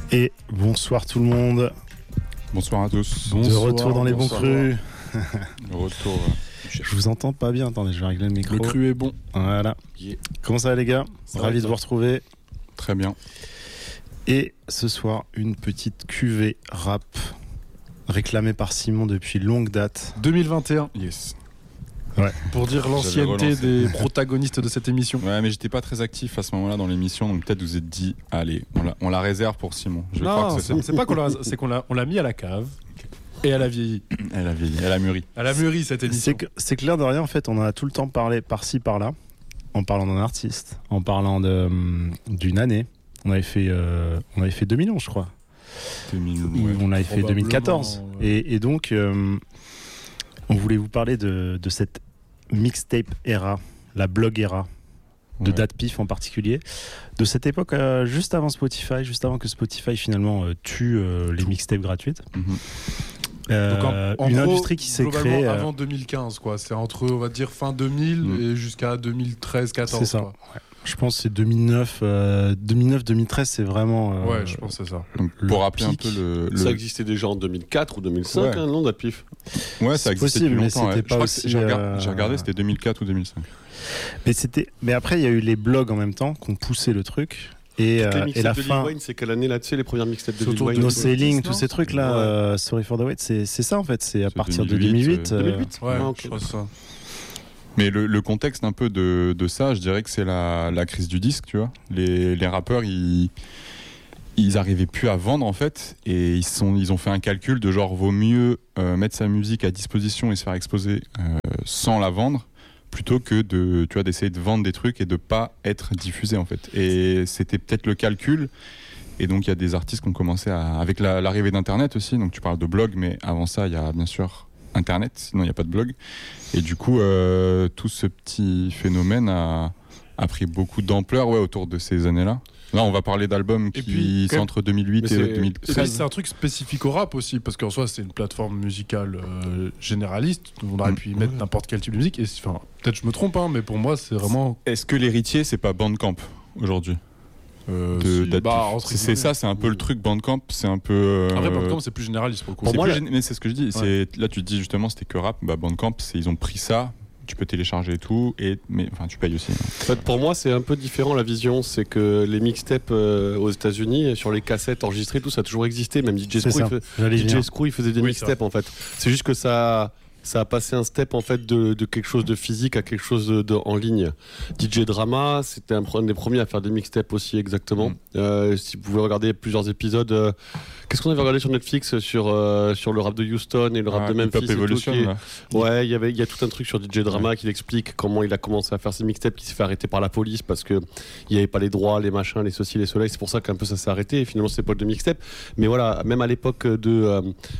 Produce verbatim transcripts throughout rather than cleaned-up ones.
Et bonsoir tout le monde. Bonsoir à tous. Bonsoir, de retour dans les bons crus. Le retour. Euh, je vous entends pas bien. Attendez, je vais régler le micro. Le cru est bon. Voilà. Yeah. Comment ça va les gars? Ça Ravi va, de vous retrouver. Très bien. Et ce soir, une petite cuvée rap réclamée par Simon depuis longue date. deux mille vingt et un. Yes. Ouais. Pour dire l'ancienneté des protagonistes de cette émission. Ouais, mais j'étais pas très actif à ce moment-là dans l'émission, donc peut-être vous vous êtes dit, allez, on la, on la réserve pour Simon. Je vais non, que c'est, c'est pas qu'on l'a, c'est qu'on l'a, on l'a mis à la cave. Et elle a vieilli. Elle a vieilli, elle a mûri. Elle a mûri cette émission. C'est, que, c'est clair de rien, en fait, on en a tout le temps parlé par-ci, par-là, en parlant d'un artiste, en parlant de, d'une année. On avait fait, euh, on avait fait deux mille onze, je crois. deux mille, ouais. On avait fait deux mille quatorze. Ouais. Et, et donc, euh, on voulait vous parler de, de cette mixtape era, la blog era, de ouais. DatPiff en particulier, de cette époque euh, juste avant Spotify, juste avant que Spotify finalement euh, tue euh, les mixtapes gratuites. Mm-hmm. Euh, Donc en, en une gros, industrie qui s'est créée euh... avant deux mille quinze, quoi. C'est entre, on va dire, fin deux mille mm. et jusqu'à deux mille treize quatorze. C'est ça. Quoi. Ouais. Je pense que c'est deux mille neuf, euh, deux mille neuf deux mille treize, c'est vraiment. Euh, ouais, je pense que c'est ça. Donc, pour rappeler un peu le, le. Ça existait déjà en deux mille quatre ou deux mille cinq, ouais. hein, non, DatPiff. Ouais, ça existait possible, depuis longtemps. Mais c'était ouais. pas aussi, j'ai, regardé, euh... j'ai regardé, c'était deux mille quatre ou deux mille cinq. Mais c'était. Mais après, il y a eu les blogs en même temps qui ont poussé le truc. Et, euh, et la de fin. Lil Wayne, c'est quelle année là, tu sais, les premières mixtapes de Lil Wayne. No Sailing, tous ces trucs là. Ouais. Euh, Sorry for the Wait, c'est, c'est ça en fait. C'est à c'est partir deux mille huit, de deux mille huit. Euh... deux mille huit. Ouais, ah, okay. je crois ça. Mais le, le contexte un peu de, de ça, je dirais que c'est la, la crise du disque, tu vois. Les, les rappeurs, ils, ils arrivaient plus à vendre en fait, et ils, sont, ils ont fait un calcul de genre vaut mieux euh, mettre sa musique à disposition et se faire exposer euh, sans la vendre, plutôt que de, tu vois, d'essayer de vendre des trucs et de pas être diffusé en fait. Et c'était peut-être le calcul. Et donc il y a des artistes qui ont commencé à, avec la, l'arrivée d'Internet aussi. Donc tu parles de blog, mais avant ça, il y a bien sûr Internet, sinon il n'y a pas de blog. Et du coup, euh, tout ce petit phénomène a, a pris beaucoup d'ampleur ouais, autour de ces années-là. Là, on va parler d'albums qui puis, sont entre deux mille huit et deux mille treize. Et puis, c'est un truc spécifique au rap aussi, parce qu'en soi, c'est une plateforme musicale euh, généraliste. On aurait mmh. pu y mettre n'importe quel type de musique. Et, enfin, peut-être je me trompe, hein, mais pour moi, c'est vraiment. Est-ce que l'héritier, c'est pas Bandcamp aujourd'hui? Euh, de, si, bah, c'est, c'est ça, c'est un peu le truc Bandcamp, c'est un peu. Euh... Après Bandcamp c'est plus généraliste pour le coup. Pour c'est moi, plus gé... mais c'est ce que je dis. Ouais. C'est... Là, tu te dis justement, c'était que rap. Bah, Bandcamp, c'est... ils ont pris ça. Tu peux télécharger et tout, et mais enfin tu payes aussi. En fait, pour moi, c'est un peu différent la vision. C'est que les mixtapes euh, aux États-Unis, sur les cassettes enregistrées, tout ça a toujours existé. Même D J Screw, il, fait... D J Screw, il faisait des oui, mixtapes en fait. C'est juste que ça. Ça a passé un step en fait de, de quelque chose de physique à quelque chose de, de, en ligne. D J Drama, c'était un, un des premiers à faire des mixtapes aussi exactement. Mm. Euh, si vous pouvez regarder plusieurs épisodes, euh, qu'est-ce qu'on avait regardé sur Netflix sur euh, sur le rap de Houston et le rap ah, de Memphis. Evolution, et tout, qui est... Ouais, il y avait il y a tout un truc sur D J Drama ouais. qui explique comment il a commencé à faire ses mixtapes, qui s'est fait arrêter par la police parce que il y avait pas les droits, les machins, les ceci, les cela. C'est pour ça qu'un peu ça s'est arrêté. Et finalement, c'est pas de mixtape. Mais voilà, même à l'époque de euh,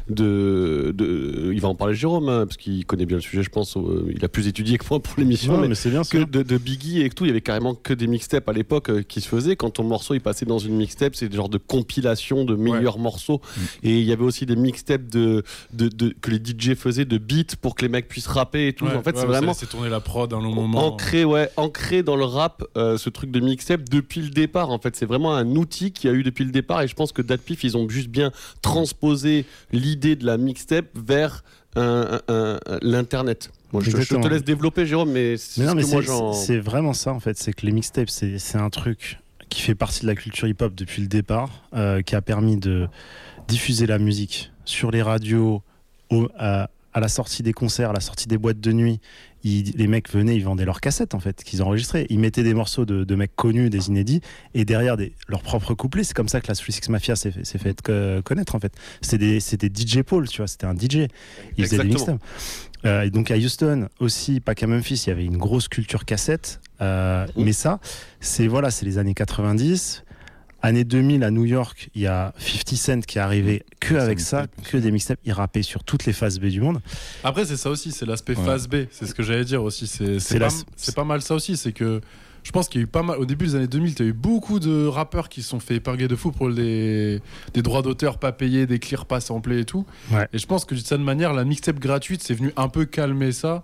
de, de il va en parler Jérôme hein, parce qu'il connaît bien le sujet. Je pense euh, il a plus étudié que moi pour l'émission, non, mais, mais c'est bien que de, de Biggie et tout. Il y avait carrément que des mixtapes à l'époque euh, qui se faisaient. Quand ton morceau il passait dans une mixtape, c'est des genres de compilation de meilleurs ouais. morceaux. Mmh. Et il y avait aussi des mixtapes de, de, de, que les D J faisaient de beats pour que les mecs puissent rapper et tout. Ouais, en fait, ouais, c'est vraiment. C'est tourné la prod à un long moment. Ancré, ouais, ancré dans le rap, euh, ce truc de mixtape depuis le départ. En fait, c'est vraiment un outil qu'il y a eu depuis le départ. Et je pense que DatPiff, ils ont juste bien transposé l'idée de la mixtape vers un, un, un, l'internet. Bon, je, je te laisse développer, Jérôme, mais c'est mais non, ce mais que c'est, moi j'en. C'est vraiment ça, en fait. C'est que les mixtapes, c'est, c'est un truc qui fait partie de la culture hip-hop depuis le départ, euh, qui a permis de diffuser la musique sur les radios, au, à, à la sortie des concerts, à la sortie des boîtes de nuit. Ils, les mecs venaient, ils vendaient leurs cassettes en fait, qu'ils enregistraient. Ils mettaient des morceaux de, de mecs connus, des inédits, et derrière des, leurs propres couplets. C'est comme ça que la three six Mafia s'est, s'est fait euh, connaître en fait. C'était des, c'était D J Paul, tu vois, c'était un D J. Il faisait des mixtapes. Euh, et donc à Houston aussi, pas qu'à Memphis, il y avait une grosse culture cassette. Euh, mmh. Mais ça, c'est voilà, c'est les années quatre-vingt-dix. Année deux mille à New York, il y a fifty Cent qui est arrivé que c'est avec ça, que des mixtapes. Il rappait sur toutes les phases B du monde. Après, c'est ça aussi, c'est l'aspect ouais. phase B. C'est ce que j'allais dire aussi. C'est, c'est, c'est, pas, la... c'est pas mal ça aussi. C'est que je pense qu'il y a eu pas mal. Au début des années deux mille, il y a eu beaucoup de rappeurs qui se sont fait épinguer de fou pour les... des droits d'auteur pas payés, des clear pas samplés et tout. Ouais. Et je pense que d'une certaine manière, la mixtape gratuite, c'est venu un peu calmer ça.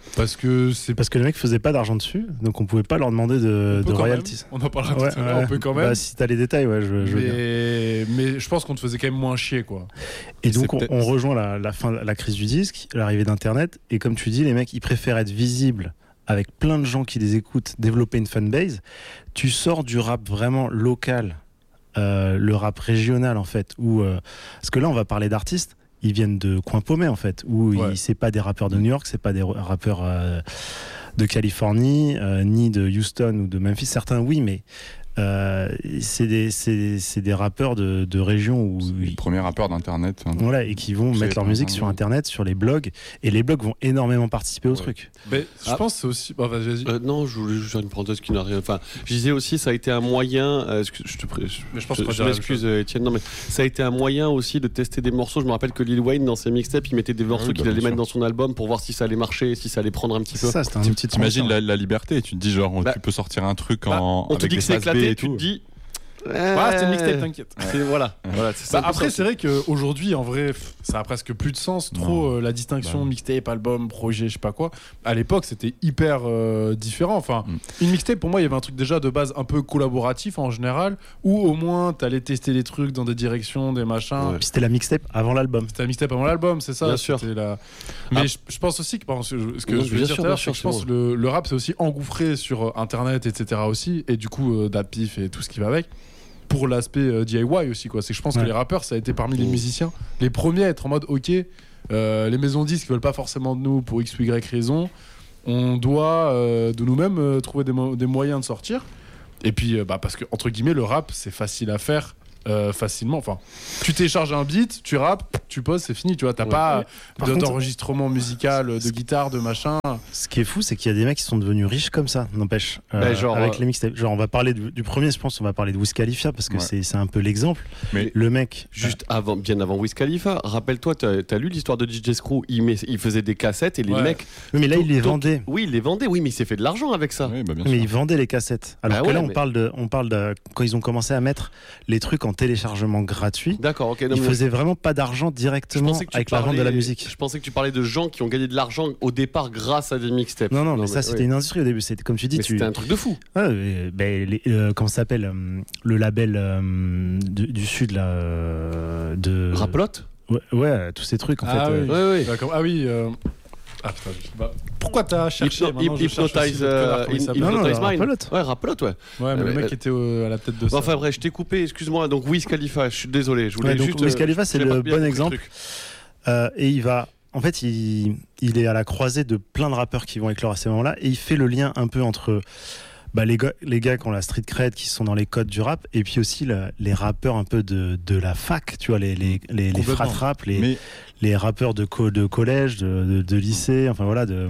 Parce que c'est parce que les mecs faisaient pas d'argent dessus, donc on pouvait pas leur demander de, de royalties. On en parlera ouais, tout à l'heure, ouais. on peut quand même. Bah, si t'as les détails, ouais, je, je mais, veux bien. mais je pense qu'on te faisait quand même moins chier, quoi. Et, et donc on, on rejoint la, la fin, la crise du disque, l'arrivée d'Internet, et comme tu dis, les mecs ils préfèrent être visibles avec plein de gens qui les écoutent, développer une fanbase. Tu sors du rap vraiment local, euh, le rap régional en fait, où euh, parce que là on va parler d'artistes. Ils viennent de coins paumés en fait, où ouais. il, c'est pas des rappeurs de New York, c'est pas des rappeurs euh, de Californie, euh, ni de Houston ou de Memphis. Certains oui, mais euh, c'est, des, c'est, c'est des rappeurs de, de régions où les ils... premiers rappeurs d'internet. Hein. Voilà, et qui vont mettre leur musique sur internet, sur les blogs, et les blogs vont énormément participer au ouais. truc. Mais je ah. pense que c'est aussi. Bah, vas-y, vas-y. Euh, non, je voulais juste faire une parenthèse qui n'a rien. Enfin, je disais aussi, ça a été un moyen. Euh, je te prie, je, mais je, pense je, je m'excuse, Étienne. Non, mais ça a été un moyen aussi de tester des morceaux. Je me rappelle que Lil Wayne dans ses mixtapes, il mettait des morceaux oui, qu'il bah, allait mettre dans son album pour voir si ça allait marcher, si ça allait prendre un petit peu. Ça, c'était un petit. T'imagines la, la liberté. Tu te dis genre, bah, tu peux sortir un truc bah, en. On te dit que c'est éclaté. Tu te dis. Euh... Ouais, c'était une mixtape, t'inquiète. C'est, voilà. voilà c'est bah, après, c'est vrai qu'aujourd'hui, en vrai, ça a presque plus de sens. Trop euh, la distinction bah. mixtape, album, projet, je sais pas quoi. À l'époque, c'était hyper euh, différent. Enfin, mm. une mixtape, pour moi, il y avait un truc déjà de base un peu collaboratif en général, où au moins t'allais tester des trucs dans des directions, des machins. Ouais. Puis c'était la mixtape avant l'album. C'était la mixtape avant l'album, c'est ça. Bien sûr. La... Mais ah. je, je pense aussi que, pardon, ce que non, je veux dire, sûr, sûr, je pense que le, le rap, c'est aussi engouffré sur Internet, et cetera aussi, et du coup, euh, Dapif et tout ce qui va avec. Pour l'aspect euh, D I Y aussi, quoi. C'est que je pense ouais. que les rappeurs, ça a été parmi les musiciens les premiers à être en mode ok, euh, les maisons disques veulent pas forcément de nous pour X ou Y raison, on doit euh, de nous-mêmes euh, trouver des, mo- des moyens de sortir. Et puis, euh, bah, parce que entre guillemets, le rap, c'est facile à faire. Euh, facilement, enfin, tu télécharges un beat, tu rappes, tu poses, c'est fini, tu vois, t'as ouais. pas ouais. de, contre, d'enregistrement musical, de guitare, de machin. Ce qui est fou, c'est qu'il y a des mecs qui sont devenus riches comme ça, n'empêche, euh, bah, genre, avec euh... les mixtapes. Genre, on va parler du, du premier, je pense, on va parler de Wiz Khalifa parce que ouais. c'est, c'est un peu l'exemple. Mais le mec, juste euh... avant, bien avant Wiz Khalifa, rappelle-toi, t'as, t'as lu l'histoire de D J Screw, il, met, il faisait des cassettes et les ouais. mecs. Oui, mais là, il les vendait. Oui, il les vendait, oui, mais il s'est fait de l'argent avec ça. Oui, bah, bien mais sûr. il vendait les cassettes. Alors bah, que ouais, là, on mais... parle de, on parle de quand ils ont commencé à mettre les trucs en téléchargement gratuit. D'accord, ok. Non, ils mais... faisaient vraiment pas d'argent directement avec parlais... la vente de la musique. Je pensais que tu parlais de gens qui ont gagné de l'argent au départ grâce à des mixtapes. Non, non, non mais, mais ça, c'était ouais. une industrie au début. C'était comme tu dis. Mais tu... C'était un truc de fou. Ah, euh, ben, les, euh, comment ça s'appelle euh, le label euh, du, du sud là euh, de. Raplotte. Ouais, ouais, tous ces trucs en ah fait. Oui. Euh... Ouais, ouais. Ah oui. Euh... Ah putain, je sais pas. Pourquoi t'as cherché Hypno- Hypnotize Hypnotize euh, Mind. Ouais, Raplotte, ouais. Ouais, mais euh, le mec euh, était au, à la tête de bon, ça. Enfin bref, je t'ai coupé, excuse-moi. Donc Wiz Khalifa, je suis désolé. Je voulais ouais, donc, juste. Wiz Khalifa, c'est le bon exemple. Euh, et il va. En fait, il, il est à la croisée de plein de rappeurs qui vont éclore à ces moments-là, et il fait le lien un peu entre bah, les, go- les gars qui ont la street cred, qui sont dans les codes du rap, et puis aussi le, les rappeurs un peu de, de la fac, tu vois, les, les, les, les frat rap, les, Mais... les rappeurs de, co- de collège, de, de, de lycée, enfin voilà. De...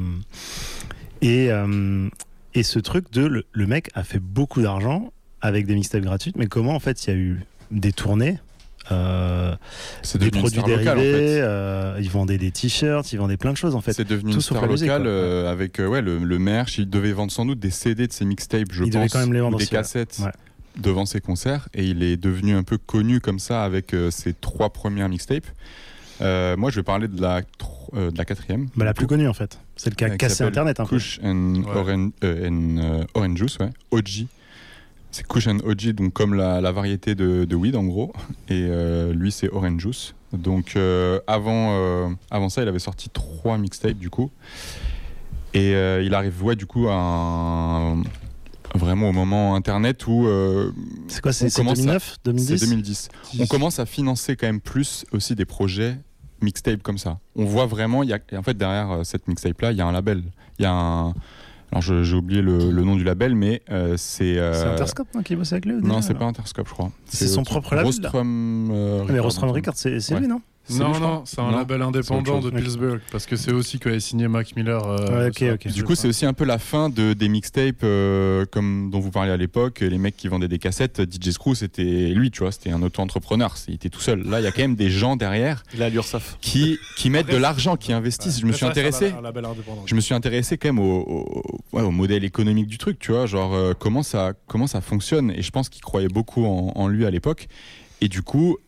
Et, euh, et ce truc de le, le mec a fait beaucoup d'argent avec des mixtapes gratuites, mais comment en fait il y a eu des tournées. Euh, c'est des produits dérivés, local, en fait. euh, ils vendaient des t-shirts, ils vendaient plein de choses en fait. C'est devenu tout une star locale euh, avec euh, ouais, le, le merch. Il devait vendre sans doute des C D de ses mixtapes, je il pense, quand même les vendre ou des aussi, cassettes ouais. devant ses concerts. Et il est devenu un peu connu comme ça avec euh, ses trois premières mixtapes. Euh, moi, je vais parler de la, euh, de la quatrième. Bah, la plus connue en fait. Celle qui a cassé Internet un peu. Kush and, ouais. Orange, euh, and euh, Orange Juice, ouais. O G. C'est Kush and O G, donc comme la, la variété de, de weed en gros, et euh, lui c'est Orange Juice. Donc euh, avant, euh, avant ça, il avait sorti trois mixtapes du coup, et euh, il arrive ouais du coup à un, vraiment au moment internet où euh, c'est quoi, c'est, c'est deux mille neuf, deux mille dix C'est deux mille dix. On commence à financer quand même plus aussi des projets mixtapes comme ça. On voit vraiment, il y a en fait derrière cette mixtape là, il y a un label, il y a un Alors je, j'ai oublié le, le nom du label, mais euh, c'est. Euh... C'est Interscope hein, qui bosse avec lui. Non, déjà, c'est alors. pas Interscope, je crois. C'est, c'est son propre label. Rostrum. Euh, mais Rostrum Records, c'est, c'est ouais. lui, non? C'est non, lui, non, c'est un non, label indépendant de Pillsbury, parce que c'est aussi qu'avait signé Mac Miller. Euh, ouais, okay, okay. Du coup, c'est aussi un peu la fin de, des mixtapes euh, comme dont vous parliez à l'époque. Les mecs qui vendaient des cassettes, D J Screw, c'était lui, tu vois, c'était un auto-entrepreneur. Il était tout seul. Là, il y a quand même des gens derrière là, l'Ursaf. qui, qui mettent de l'argent, qui investissent. Ouais. Je me suis intéressé. Un label indépendant. Je me suis intéressé quand même au, au, ouais, au modèle économique du truc, tu vois, genre euh, comment, ça, comment ça fonctionne. Et je pense qu'il croyait beaucoup en, en lui à l'époque. Et du coup,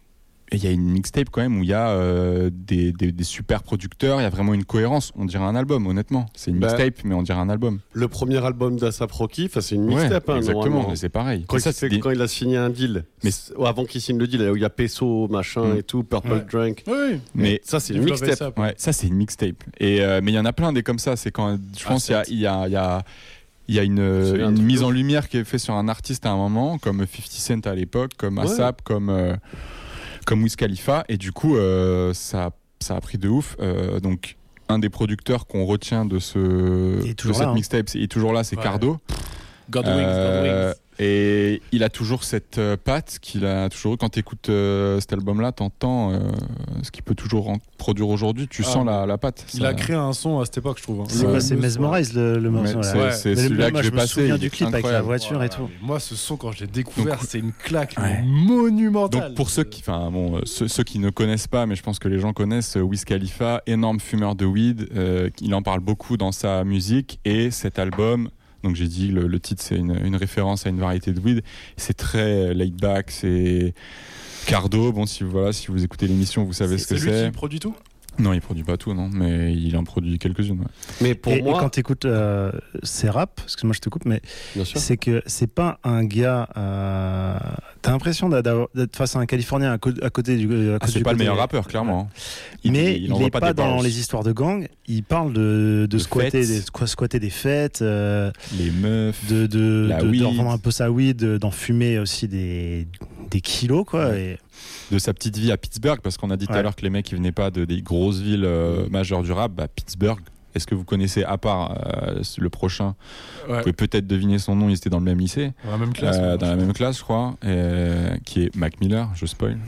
il y a une mixtape quand même où il y a euh, des, des, des super producteurs, il y a vraiment une cohérence. On dirait un album, honnêtement. C'est une mixtape, bah, mais on dirait un album. Le premier album d'A$AP Rocky, c'est une mixtape. Ouais, hein, exactement, c'est pareil. Quand, ça, il, fait, des... quand il a signé un deal, mais avant qu'il signe le deal, où il y a Peso, machin mm. et tout, Purple ouais. Drink. Oui, mais ça, c'est une mixtape. Ouais, ça, c'est une mixtape. Et, euh, mais il y en a plein des comme ça. C'est quand, je pense qu'il y a. Y a, y a Il y a une, une mise en lumière qui est faite sur un artiste à un moment, comme fifty Cent à l'époque, comme A$AP, ouais. comme, euh, comme Wiz Khalifa. Et du coup, euh, ça, ça a pris de ouf. Euh, donc, un des producteurs qu'on retient de, ce, de cette là, mixtape, hein. il est toujours là, c'est ouais. Cardo. Godwings, euh, Godwings. Et il a toujours cette euh, patte qu'il a toujours eu. Quand tu écoutes euh, cet album-là, t'entends euh, ce qu'il peut toujours en produire aujourd'hui. Tu ah, sens la, la patte. Il ça... a créé un son à cette époque, je trouve. Hein. C'est quoi, c'est Mesmerize le, le morceau. C'est, ouais. c'est celui-là que j'ai passé. Je me souviens du clip avec la voiture voilà. et tout. Moi, ce son, quand je l'ai découvert, donc, c'est une claque ouais. monumentale. Donc pour ceux qui, enfin bon, ceux, ceux qui ne connaissent pas, mais je pense que les gens connaissent Wiz Khalifa, énorme fumeur de weed. Euh, il en parle beaucoup dans sa musique et cet album. Donc j'ai dit le, le titre c'est une, une référence à une variété de weed. C'est très laid back, c'est Cardo. Bon si voilà si vous écoutez l'émission vous savez c'est, ce que c'est. C'est lui qui produit tout ? Non, il produit pas tout, non, mais il en produit quelques-unes. Ouais. Mais pour et, moi, et quand tu écoutes euh, ses raps, excuse-moi, je te coupe, mais c'est que c'est pas un gars. Euh, t'as l'impression d'être face à un Californien à, co- à côté du. À ah, c'est du pas côté, le meilleur rappeur, clairement. Il, mais il, il, il est pas, pas dans les histoires de gang. Il parle de, de, de squatter, des, squatter des fêtes, euh, les meufs, de de, la de, de revendre un peu sa weed, d'en fumer aussi des des kilos, quoi. Ouais. Et, de sa petite vie à Pittsburgh, parce qu'on a dit tout ouais. à l'heure que les mecs ils venaient pas de des grosses villes euh, majeures du rap. Bah, Pittsburgh, est-ce que vous connaissez à part euh, le prochain ouais. Vous pouvez peut-être deviner son nom, ils étaient dans le même lycée, dans la même classe, euh, dans la même classe je crois, et, qui est Mac Miller, je spoil,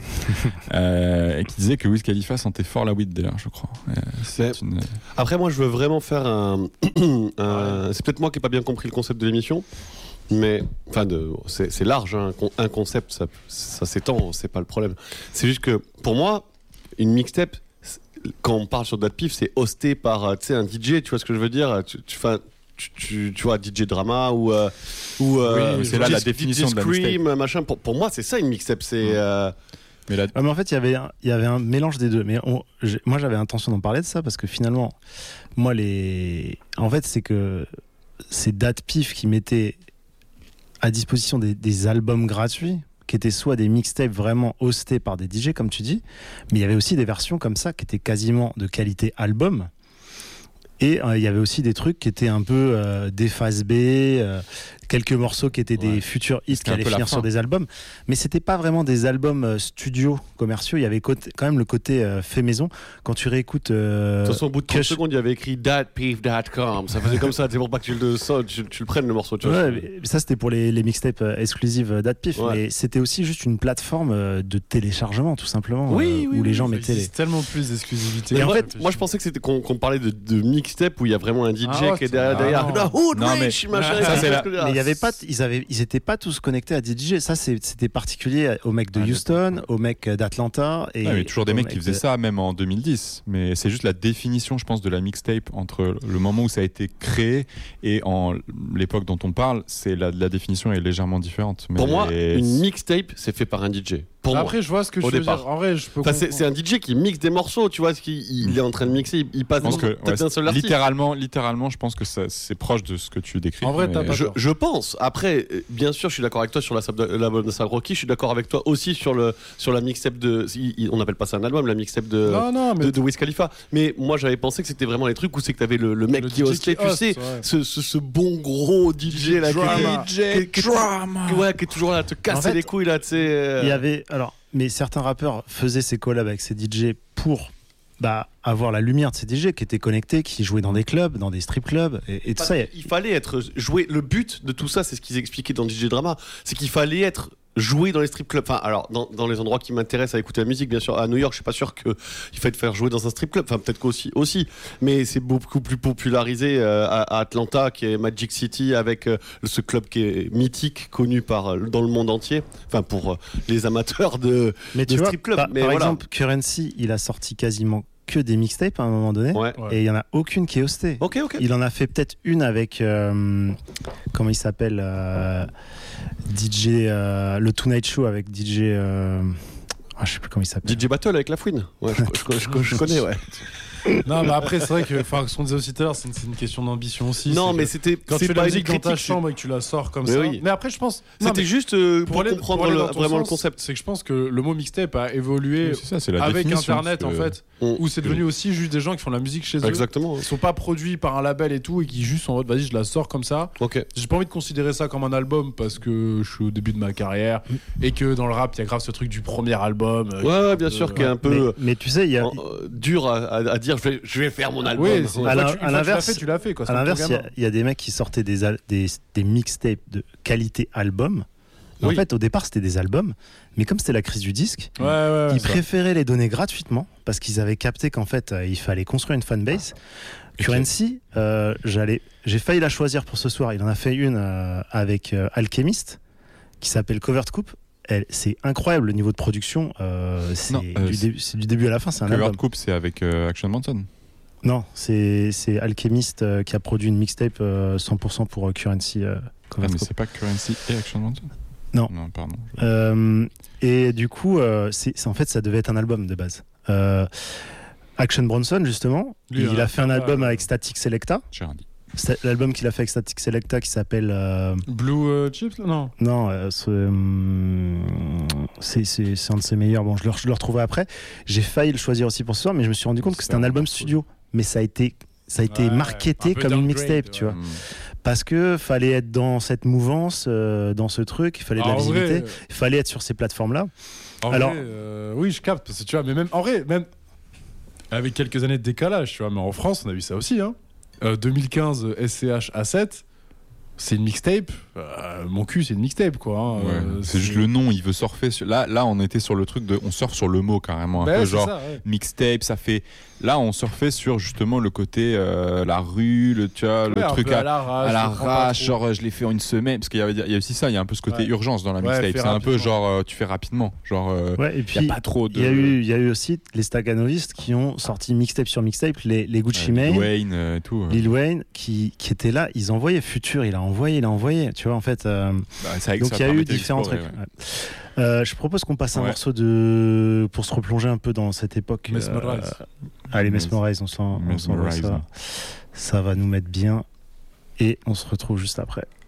euh, et qui disait que Wiz Khalifa sentait fort la weed d'ailleurs, je crois. C'est une... Après moi je veux vraiment faire un, un... Ouais. c'est peut-être moi qui n'ai pas bien compris le concept de l'émission. Mais, enfin, de, c'est, c'est large, hein, un concept, ça, ça s'étend, c'est pas le problème. C'est juste que, pour moi, une mixtape, quand on parle sur DatPiff, c'est hosté par, tu sais, un D J, tu vois ce que je veux dire tu, tu, tu, tu, tu vois, D J Drama ou... Euh, ou euh, oui, c'est là D J, la définition D J de la Scream, machin. Pour, pour moi, c'est ça, une mixtape, c'est... Euh... Mais, la... ah, mais en fait, il y avait un, il y avait un mélange des deux. Mais on, moi, j'avais intention d'en parler de ça, parce que finalement, moi, les... En fait, c'est que c'est DatPiff qui mettait à disposition des, des albums gratuits qui étaient soit des mixtapes vraiment hostés par des D J comme tu dis, mais il y avait aussi des versions comme ça qui étaient quasiment de qualité album. Et euh, il y avait aussi des trucs qui étaient un peu euh, des phases B, euh, quelques morceaux qui étaient ouais. des futurs hits qui allaient finir sur des albums. Mais c'était pas vraiment des albums euh, studio commerciaux. Il y avait côté, quand même le côté euh, fait maison. Quand tu réécoutes. Euh, de toute façon, au bout de trente secondes, il y avait écrit dat piff dot com. Ça faisait comme ça. C'est pour pas que tu le, ça, tu, tu le prennes le morceau. Tu vois, ouais, mais ça, c'était pour les, les mixtapes euh, exclusives DatPiff. Ouais. Mais c'était aussi juste une plateforme euh, de téléchargement, tout simplement. Oui, euh, oui, où oui, les gens oui, mettaient. Il y a tellement plus d'exclusivité. Et en fait, moi, je pensais que c'était qu'on, qu'on parlait de, de mixtape où il y a vraiment un D J ah, qui est derrière. Ah, derrière. Non. Oh, non, mais, machin, ça, c'est la... mais il y avait pas, ils avaient, ils étaient pas tous connectés à D J. Ça, c'est, c'était particulier aux mecs de ah, Houston, aux mecs d'Atlanta. Et ah, il y a toujours des mecs qui faisaient de... ça, même en deux mille dix. Mais c'est juste la définition, je pense, de la mixtape entre le moment où ça a été créé et en l'époque dont on parle. C'est la, la définition est légèrement différente. Mais pour moi, une mixtape, c'est fait par un D J. Pour Après, moi, je vois ce que je veux départ. dire. En vrai, je peux enfin, c'est, c'est un D J qui mixe des morceaux, tu vois, ce qu'il il est en train de mixer, il, il passe dans, que, peut-être ouais, un seul artiste. Littéralement, littéralement, je pense que ça, c'est proche de ce que tu décris. En vrai, mais... t'as pas je, je pense. Après, bien sûr, je suis d'accord avec toi sur la l'album de A$AP Rocky. Je suis d'accord avec toi aussi sur le sur la mixtape de. On n'appelle pas ça un album, la mixtape de non, non, mais... de, de Wiz Khalifa. Mais moi, j'avais pensé que c'était vraiment les trucs où c'est que t'avais le, le mec le qui hostait, tu sais, ouais. ce, ce, ce bon gros D J là, drama. Qui, est, qui, qui, ouais, qui est toujours là à te casser en fait, les couilles là, tu sais. Il y avait alors. Mais certains rappeurs faisaient ces collabs avec ces D J pour bah, avoir la lumière de ces D J qui étaient connectés, qui jouaient dans des clubs, dans des strip clubs et, et tout ça. Il fallait être joué. Le but de tout ça, c'est ce qu'ils expliquaient dans D J Drama, c'est qu'il fallait être jouer dans les strip clubs. Enfin, alors dans, dans les endroits qui m'intéressent à écouter la musique, bien sûr. À New York, je suis pas sûr que il fallait te faire jouer dans un strip club. Enfin, peut-être qu'aussi aussi, mais c'est beaucoup plus popularisé euh, à, à Atlanta, qui est Magic City, avec euh, ce club qui est mythique, connu par dans le monde entier. Enfin, pour euh, les amateurs de, mais de tu strip club. Par, mais par voilà. exemple, Currency, il a sorti quasiment que des mixtapes à un moment donné, ouais. et il y en a aucune qui est hostée. Ok, ok. Il en a fait peut-être une avec euh, comment il s'appelle euh, D J euh, le Tonight Show avec D J euh, Ah, je sais plus comment il s'appelle. D J Battle avec La Fouine. Ouais, je, je, je, je, je connais, ouais. Non, mais après, c'est vrai que, enfin, ce qu'on disait aussi tout à l'heure, c'est une, c'est une question d'ambition aussi. Non, mais c'était. Quand c'est tu fais pas la musique une dans ta critique, chambre et que tu la sors comme mais ça. oui. Mais après, je pense. C'était juste euh, pour, pour aller, comprendre pour aller le, vraiment vraiment sens, le concept. C'est que je pense que le mot mixtape a évolué oui, c'est ça, c'est la avec définition, Internet, en fait, Mm. où c'est devenu aussi juste des gens qui font de la musique chez eux. Exactement. Ils sont pas produits par un label et tout, et qui juste en mode, vas-y, je la sors comme ça. Ok. J'ai pas envie de considérer ça comme un album parce que je suis au début de ma carrière et que dans le rap, il y a grave ce truc du premier album. Ouais, ouais, bien sûr, qui est un peu. Mais, mais tu sais, il y a. Euh, dur à, à, à dire, je vais, je vais faire mon album. Oui, c'est, à, une la, fois, tu, à l'inverse, tu l'as fait, quoi. À l'inverse, il y, y a des mecs qui sortaient des, al- des, des mixtapes de qualité album. Oui. En fait, au départ, c'était des albums, mais comme c'était la crise du disque, ouais, ouais, ils ça. préféraient les donner gratuitement parce qu'ils avaient capté qu'en fait, euh, il fallait construire une fanbase. Okay. Currency, euh, j'allais, j'ai failli la choisir pour ce soir. Il en a fait une euh, avec euh, Alchemist qui s'appelle Covered Coupe. Elle, c'est incroyable le niveau de production. Euh, c'est, non, euh, du c'est... Dé- c'est du début à la fin. C'est un Covered album. Coupe, c'est avec euh, Action Bronson. Non, c'est, c'est Alchemist euh, qui a produit une mixtape euh, cent pour cent pour euh, Currency. Euh, ah, mais c'est pas Currency et Action Bronson. Non. Non, pardon. Euh, et du coup, euh, c'est, c'est, en fait, ça devait être un album de base. Euh, Action Bronson, justement, Lui, il a fait un album avec Static Selecta. J'ai rien dit. C'est l'album qu'il a fait avec Static Selecta qui s'appelle euh... Blue euh, Chips, là, non Non, euh, c'est, hum, c'est, c'est, c'est un de ses meilleurs. Bon, je le, je le retrouverai après. J'ai failli le choisir aussi pour ce soir, mais je me suis rendu compte que c'était un album studio. Mais ça a été, ça a été ouais, marketé comme une mixtape, ouais. Tu vois. Mmh. Parce que fallait être dans cette mouvance, euh, dans ce truc, il fallait de ah, la visibilité, il euh... fallait être sur ces plateformes-là. En Alors, vrai, euh, oui, je capte, parce que tu vois, mais même en vrai, même avec quelques années de décalage, tu vois, mais en France, on a vu ça aussi, hein. Euh, deux mille quinze, S C H A sept, c'est une mixtape. Euh, mon cul, c'est une mixtape, quoi. Hein. Ouais, euh, c'est, c'est juste le nom, il veut surfer. Sur... Là, là, on était sur le truc de. On surfe sur le mot carrément. Un bah, peu genre ça, ouais. mixtape, ça fait. Là, on surfait sur justement le côté euh, la rue, le, tu vois, ouais, le truc à, à l'arrache, à l'arrache genre je l'ai fait en une semaine. Parce qu'il y, avait, il y a aussi ça, il y a un peu ce côté ouais. urgence dans la mixtape. Ouais, c'est un peu genre euh, tu fais rapidement. Genre, euh, ouais, et puis, il n'y a pas trop de. Il y, a eu, il y a eu aussi les Staccanovistes qui ont sorti mixtape sur mixtape, les, les Gucci ouais, Mane. Lil Wayne euh, et tout. Lil Wayne qui, qui étaient là, ils envoyaient Future, il a envoyé, il a envoyé. Tu vois, en fait. Euh, bah, ça, donc il y a eu différents trucs. Ouais. Ouais. Euh, je propose qu'on passe un ouais. morceau de pour se replonger un peu dans cette époque. Mesmerize. Euh... Allez, Mesmerize, on s'en, on s'en va, ça, ça va nous mettre bien et on se retrouve juste après.